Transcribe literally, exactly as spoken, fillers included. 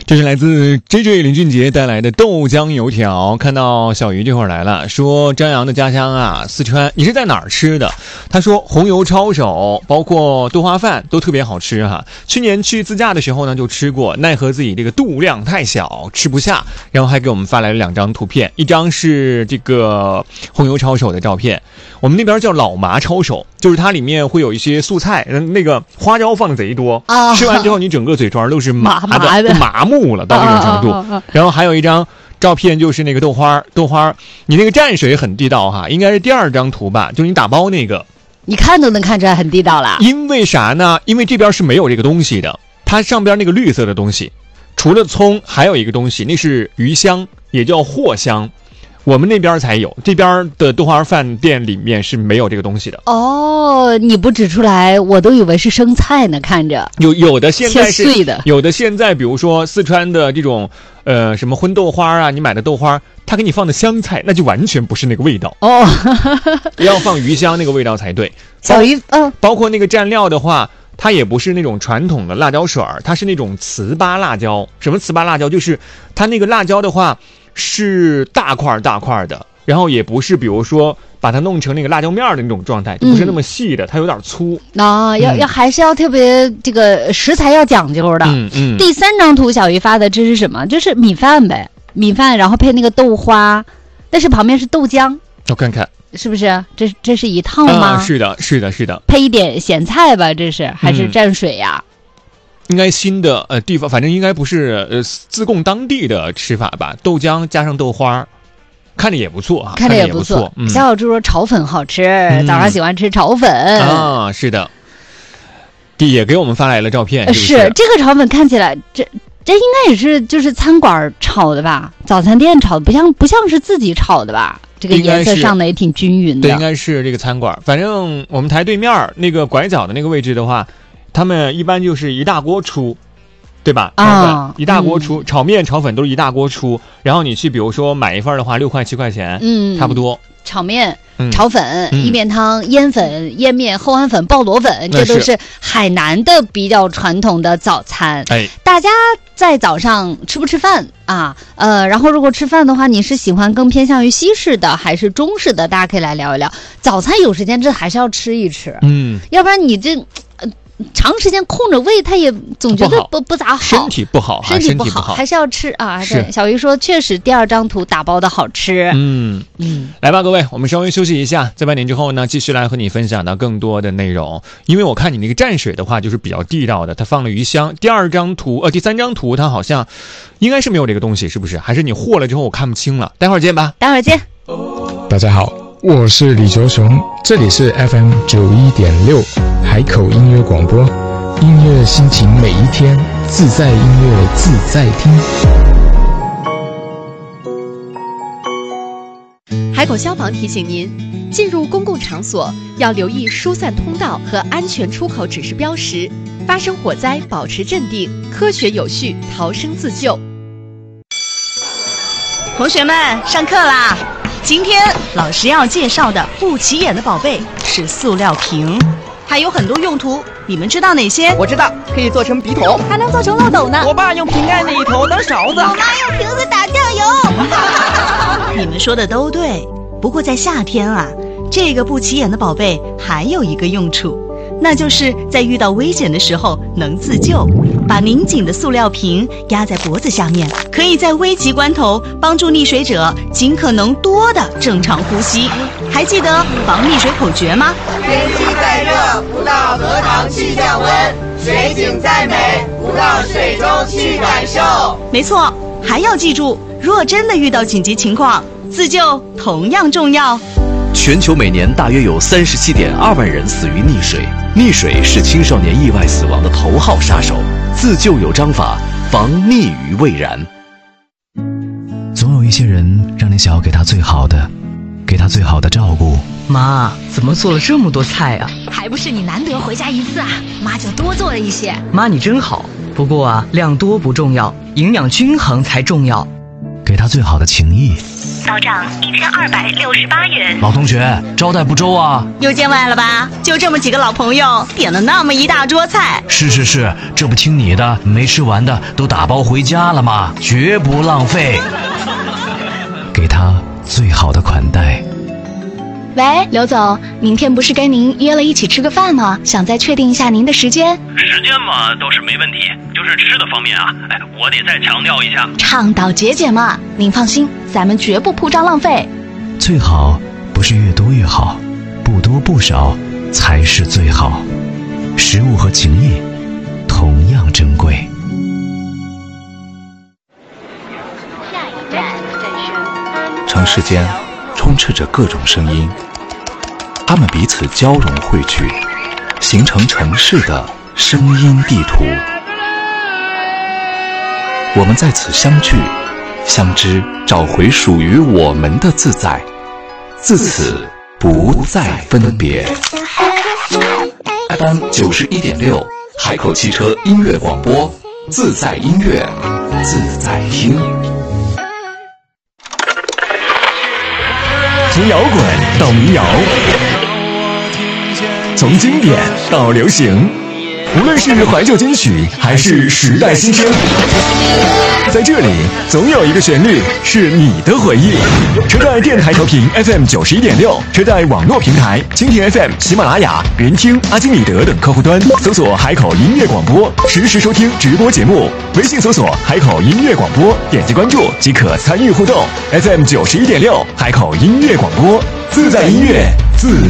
这是来自 J J 林俊杰带来的豆浆油条。看到小鱼这会儿来了，说张扬的家乡啊，四川，你是在哪儿吃的？他说红油抄手包括豆花饭都特别好吃哈。去年去自驾的时候呢就吃过，奈何自己这个肚量太小吃不下，然后还给我们发来了两张图片，一张是这个红油抄手的照片，我们那边叫老麻抄手，就是它里面会有一些素菜，那个花椒放的贼多啊，吃完之后你整个嘴唇都是麻的，麻的麻木了到这种程度。啊啊啊啊然后还有一张照片就是那个豆花，豆花你那个蘸水很地道哈，应该是第二张图吧，就是你打包那个， 你看都能看出来很地道了。 因为啥呢？因为这边是没有这个东西的，它上边那个绿色的东西，除了葱还有一个东西，那是鱼香，也叫藿香。我们那边才有，这边的豆花饭店里面是没有这个东西的。 哦，你不指出来，我都以为是生菜呢，看着。 有有的现在是切碎的， 有的现在比如说四川的这种呃什么荤豆花啊，你买的豆花，他给你放的香菜，那就完全不是那个味道哦， 要放鱼香那个味道才对。 小鱼，嗯， 包括那个蘸料的话。它也不是那种传统的辣椒水儿，它是那种糍粑辣椒。什么糍粑辣椒？就是它那个辣椒的话是大块大块的，然后也不是比如说把它弄成那个辣椒面的那种状态，就不是那么细的，嗯、它有点粗。 啊、哦，要要还是要特别这个食材要讲究的。 嗯嗯。 第三张图小鱼发的这是什么？就是米饭呗，米饭然后配那个豆花，但是旁边是豆浆。 我看看。 是不是这这是一套吗、 啊？是的，是的，是的。 配一点咸菜吧，这是还是蘸水呀、啊嗯？应该新的呃地方，反正应该不是呃自贡当地的吃法吧？豆浆加上豆花，看着也不错啊， 看着也不错。 嗯、小小猪说炒粉好吃、嗯，早上喜欢吃炒粉啊，是的。也给我们发来了照片，是, 是, 是这个炒粉看起来这。这应该也是就是餐馆炒的吧，早餐店炒的，不像不像是自己炒的吧？这个颜色上的也挺均匀的。 对，应该是这个餐馆。反正我们台对面那个拐角的那个位置的话，他们一般就是一大锅出，对吧？炒粉、啊、一大锅出、嗯，炒面、炒粉都是一大锅出。然后你去比如说买一份的话，六块七块钱，嗯，差不多。 炒面、炒粉、嗯、意面汤、腌粉、腌面、厚安粉、爆螺粉，这都是海南的比较传统的早餐。 哎， 大家在早上吃不吃饭啊？呃，然后如果吃饭的话，你是喜欢更偏向于西式的还是中式的？大家可以来聊一聊。早餐有时间这还是要吃一吃， 嗯， 要不然你这。呃长时间空着胃，他也总觉得不不咋好， 身体不好， 身体不好，不好还是要吃啊。对，小鱼说确实第二张图打包的好吃。 嗯嗯，来吧，各位，我们稍微休息一下，在半点之后呢，继续来和你分享到更多的内容。因为我看你那个蘸水的话，就是比较地道的，它放了鱼香。第二张图呃，第三张图它好像应该是没有这个东西，是不是？还是你和了之后我看不清了？待会儿见吧， 待会儿见。 大家好。我是李球雄，这里是 F M 九一点六海口音乐广播，音乐心情每一天，自在音乐自在听。 海口消防提醒您，进入公共场所要留意疏散通道和安全出口指示标识，发生火灾保持镇定，科学有序逃生自救。 同学们，上课啦！今天老师要介绍的不起眼的宝贝是塑料瓶，它有很多用途，你们知道哪些？ 我知道，可以做成笔筒， 还能做成漏斗呢。 我爸用瓶盖那一头当勺子， 我妈用瓶子打酱油。 你们说的都对，不过在夏天啊，这个不起眼的宝贝还有一个用处，那就是在遇到危险的时候能自救。把拧紧的塑料瓶压在脖子下面，可以在危急关头帮助溺水者尽可能多的正常呼吸。还记得防溺水口诀吗？ 天气再热，不到荷塘去降温；水景再美，不到水中去感受。 没错，还要记住，若真的遇到紧急情况，自救同样重要。 全球每年大约有三十七点二万人死于溺水，溺水是青少年意外死亡的头号杀手。自救有章法，防溺于未然。 总有一些人让你想要给他最好的，给他最好的照顾。 妈，怎么做了这么多菜啊？ 还不是你难得回家一次啊，妈就多做了一些。 妈你真好，不过啊，量多不重要，营养均衡才重要。 给他最好的情谊， 到账一千二百六十八元。 老同学，招待不周啊？ 又见外了吧？就这么几个老朋友，点了那么一大桌菜。 是是是，这不听你的，没吃完的都打包回家了吗？绝不浪费。 给他最好的款待。 喂，刘总，明天不是跟您约了一起吃个饭吗？想再确定一下您的时间。 时间嘛倒是没问题，就是吃的方面啊，哎，我得再强调一下， 倡导节俭嘛。您放心，咱们绝不铺张浪费。 最好不是越多越好，不多不少才是最好。食物和情谊同样珍贵。 城市间充斥着各种声音，它们彼此交融汇聚，形成城市的声音地图。我们在此相聚、相知，找回属于我们的自在，自此不再分别。F M 九十一点六，海口汽车音乐广播，自在音乐，自在听。 从摇滚到民谣，从经典到流行，无论是怀旧金曲还是时代新声，在这里总有一个旋律是你的回忆。车载电台调频 F M 九十一点六，车载网络平台蜻蜓 F M、喜马拉雅、人听、阿基米德等客户端搜索海口音乐广播，实时收听直播节目。微信搜索海口音乐广播，点击关注即可参与互动。F M 九十一点六，海口音乐广播，自在音乐，自